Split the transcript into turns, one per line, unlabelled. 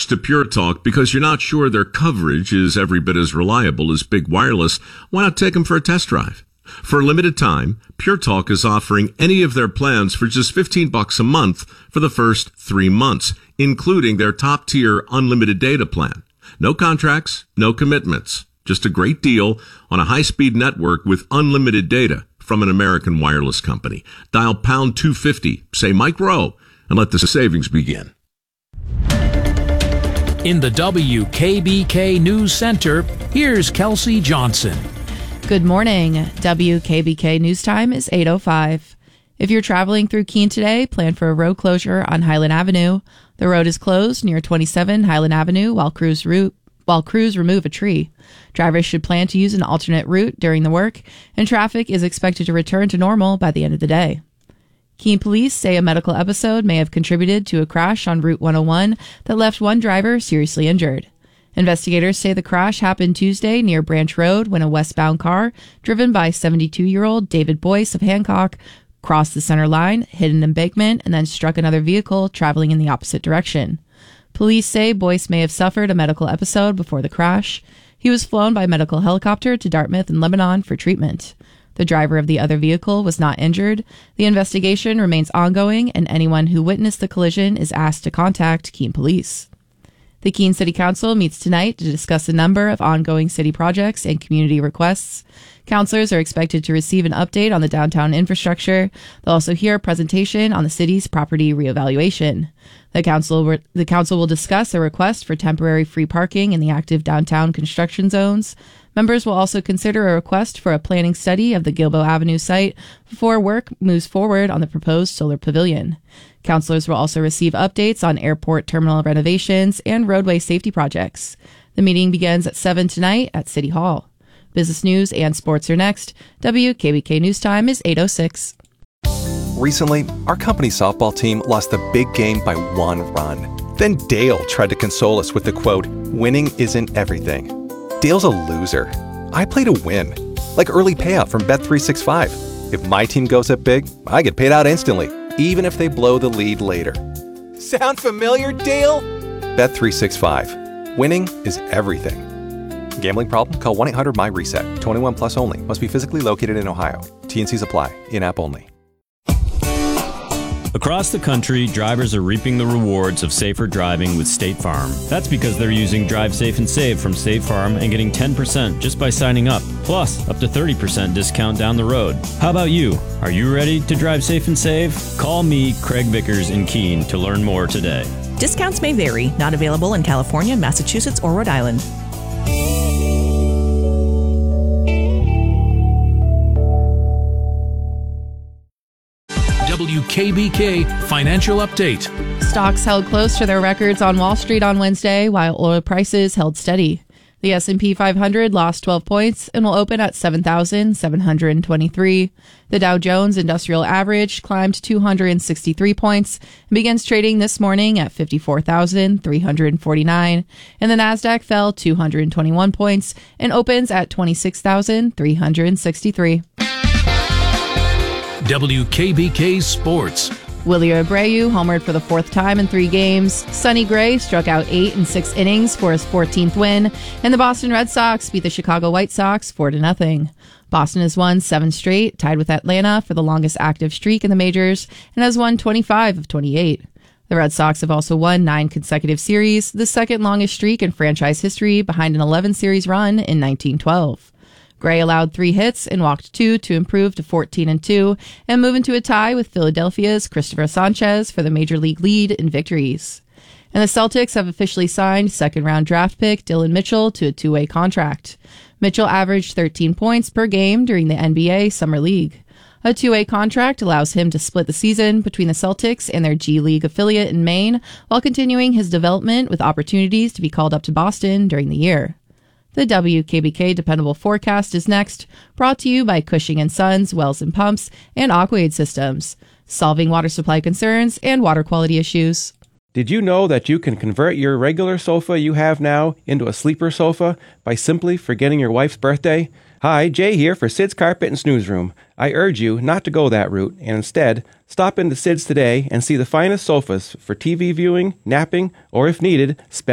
switch to Pure Talk because you're not sure their coverage is every bit as reliable as Big Wireless, why not take them for a test drive? For a limited time, Pure Talk is offering any of their plans for just $15 a month for the first 3 months, including their top-tier unlimited data plan. No contracts, no commitments. Just a great deal on a high-speed network with unlimited data from an American wireless company. Dial pound 250, say Mike Rowe, and let the savings begin.
In the WKBK News Center, here's Kelsey Johnson.
Good morning. WKBK News Time is 8:05. If you're traveling through Keene today, plan for a road closure on Highland Avenue. The road is closed near 27 Highland Avenue while crews remove a tree. Drivers should plan to use an alternate route during the work, and traffic is expected to return to normal by the end of the day. Keene police say a medical episode may have contributed to a crash on Route 101 that left one driver seriously injured. Investigators say the crash happened Tuesday near Branch Road when a westbound car, driven by 72-year-old David Boyce of Hancock, crossed the center line, hit an embankment, and then struck another vehicle traveling in the opposite direction. Police say Boyce may have suffered a medical episode before the crash. He was flown by medical helicopter to Dartmouth in Lebanon for treatment. The driver of the other vehicle was not injured. The investigation remains ongoing, and anyone who witnessed the collision is asked to contact Keene Police. The Keene City Council meets tonight to discuss a number of ongoing city projects and community requests. Councilors are expected to receive an update on the downtown infrastructure. They'll also hear a presentation on the city's property reevaluation. The council will discuss a request for temporary free parking in the active downtown construction zones. Members will also consider a request for a planning study of the Gilbo Avenue site before work moves forward on the proposed solar pavilion. Councilors will also receive updates on airport terminal renovations and roadway safety projects. The meeting begins at 7 tonight at City Hall. Business news and sports are next. WKBK News Time is 8:06.
Recently, our company softball team lost the big game by 1 run. Then Dale tried to console us with the quote, "Winning isn't everything." Dale's a loser. I play to win, like early payout from Bet365. If my team goes up big, I get paid out instantly, even if they blow the lead later. Sound familiar, Dale? Bet365. Winning is everything. Gambling problem? Call 1-800-MY-RESET. 21 plus only. Must be physically located in Ohio. T&Cs apply. In-app only.
Across the country, drivers are reaping the rewards of safer driving with State Farm. That's because they're using Drive Safe and Save from State Farm and getting 10% just by signing up, plus up to 30% discount down the road. How about you? Are you ready to drive safe and save? Call me, Craig Vickers in Keene, to learn more today.
Discounts may vary. Not available in California, Massachusetts, or Rhode Island.
WKBK Financial Update.
Stocks held close to their records on Wall Street on Wednesday, while oil prices held steady. The S&P 500 lost 12 points and will open at 7,723. The Dow Jones Industrial Average climbed 263 points and begins trading this morning at 54,349. And the Nasdaq fell 221 points and opens at 26,363.
WKBK Sports.
Willie Abreu homered for the 4th time in 3 games. Sonny Gray struck out 8 in 6 innings for his 14th win. And the Boston Red Sox beat the Chicago White Sox 4-0. Boston has won 7 straight, tied with Atlanta for the longest active streak in the majors, and has won 25 of 28. The Red Sox have also won 9 consecutive series, the second longest streak in franchise history behind an 11-series run in 1912. Gray allowed 3 hits and walked 2 to improve to 14-2 and move into a tie with Philadelphia's Christopher Sanchez for the major league lead in victories. And the Celtics have officially signed second-round draft pick Dylan Mitchell to a 2-way contract. Mitchell averaged 13 points per game during the NBA Summer League. A 2-way contract allows him to split the season between the Celtics and their G League affiliate in Maine while continuing his development with opportunities to be called up to Boston during the year. The WKBK Dependable Forecast is next, brought to you by Cushing & Sons, Wells & Pumps, and Aquaid Systems, solving water supply concerns and water quality issues.
Did you know that you can convert your regular sofa you have now into a sleeper sofa by simply forgetting your wife's birthday? Hi, Jay here for Sid's Carpet and Snooze Room. I urge you not to go that route and instead stop into Sid's today and see the finest sofas for TV viewing, napping, or if needed, spend